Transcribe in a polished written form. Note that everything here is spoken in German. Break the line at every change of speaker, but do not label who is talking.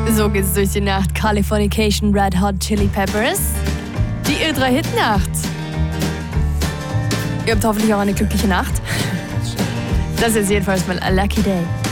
So geht's durch die Nacht. Californication, Red Hot Chili Peppers. Die Irre Hitnacht. Ihr habt hoffentlich auch eine glückliche Nacht. Das ist jedenfalls mal a lucky day.